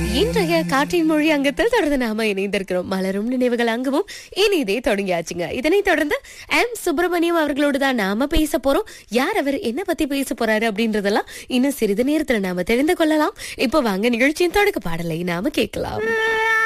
இன்றைய காற்றின் மொழி அங்கத்தில் தொடர்ந்து நாம இணைந்திருக்கிறோம். மலரும் நினைவுகள் அங்கவும் இனிதே தொடங்கியாச்சுங்க. இதனைத் தொடர்ந்து சுப்பிரமணியம் அவர்களோடு தான் நாம பேச போறோம். யார் அவர், என்ன பத்தி பேச போறாரு அப்படின்றதெல்லாம் இன்னும் சிறிது நேரத்துல நாம தெரிந்து கொள்ளலாம். இப்போ வாங்க நிகழ்ச்சியின் தொடக்க பாடலை நாம கேட்கலாம்.